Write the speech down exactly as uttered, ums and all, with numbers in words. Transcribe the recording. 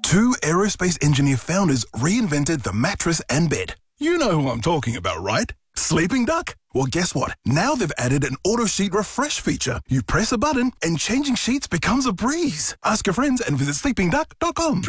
Two aerospace engineer founders reinvented the mattress and bed. You know who I'm talking about, right? Sleeping Duck? Well, guess what? Now they've added an auto sheet refresh feature. You press a button and changing sheets becomes a breeze. Ask your friends and visit sleeping duck dot com.